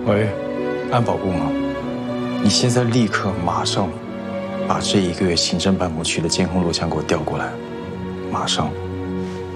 喂，安保部吗？你现在立刻马上把这1个月行政办公区的监控录像给我调过来，马上。